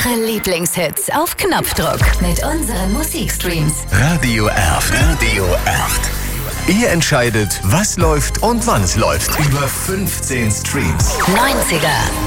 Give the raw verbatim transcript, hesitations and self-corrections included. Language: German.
Eure Lieblingshits auf Knopfdruck mit unseren Musikstreams. Radio Erft. Radio Erft. Ihr entscheidet, was läuft und wann es läuft. Über fünfzehn Streams. neunziger